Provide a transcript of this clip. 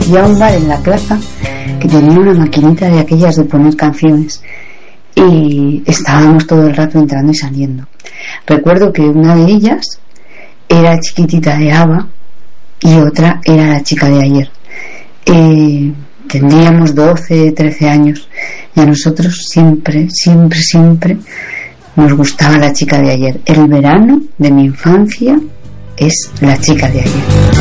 y a un bar en la plaza que tenía una maquinita de aquellas de poner canciones y estábamos todo el rato entrando y saliendo. Recuerdo que una de ellas era Chiquitita de ABBA y otra era La chica de ayer. Tendríamos 12, 13 años y a nosotros siempre nos gustaba La chica de ayer. El verano de mi infancia es La chica de ayer.